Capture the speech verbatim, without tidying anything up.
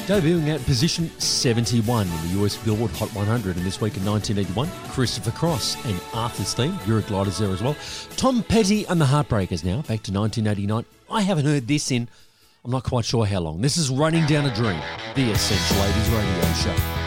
Debuting at position seventy-one in the U S Billboard Hot one hundred, and this week in nineteen eighty-one, Christopher Cross and Arthur's Theme, Eurogliders there as well. Tom Petty and the Heartbreakers now, back to nineteen eighty-nine. I haven't heard this in, I'm not quite sure how long. This is Running Down a Dream, the Essential Ladies Radio Show.